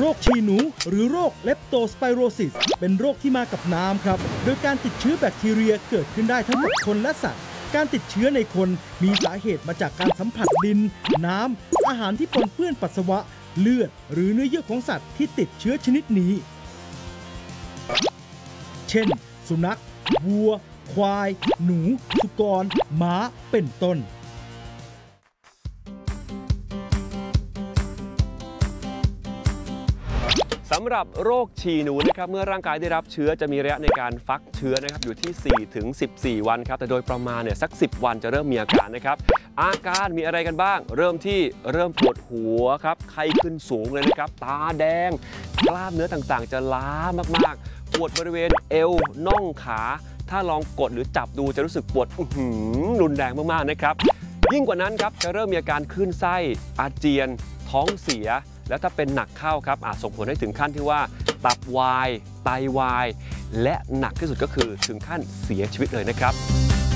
โรคฉี่หนูหรือโรคเลปโตสไปโรซิสเป็นโรคที่มากับน้ำครับโดยการติดเชื้อแบคทีเรียเกิดขึ้นได้ทั้งกับคนและสัตว์การติดเชื้อในคนมีสาเหตุมาจากการสัมผัสดินน้ำอาหารที่ปนเปื้อนปัสสาวะเลือดหรือเนื้อเยื่อของสัตว์ที่ติดเชื้อชนิดนี้เช่นสุนัขวัวควายหนูสุกรม้าเป็นต้นสำหรับโรคฉี่หนูนะครับเมื่อร่างกายได้รับเชื้อจะมีระยะในการฟักเชื้อนะครับอยู่ที่4 ถึง 14 วันครับแต่โดยประมาณเนี่ยสัก10 วันจะเริ่มมีอาการนะครับอาการมีอะไรกันบ้างเริ่มปวดหัวครับไข้ขึ้นสูงเลยนะครับตาแดงกล้ามเนื้อต่างๆจะล้ามากๆปวดบริเวณเอวน่องขาถ้าลองกดหรือจับดูจะรู้สึกปวดรุนแรงมากๆนะครับยิ่งกว่านั้นครับจะเริ่มมีอาการคลื่นไส้อาเจียนท้องเสียแล้วถ้าเป็นหนักเข้าครับอาจส่งผลให้ถึงขั้นที่ว่าตับวายไตวายและหนักที่สุดก็คือถึงขั้นเสียชีวิตเลยนะครับ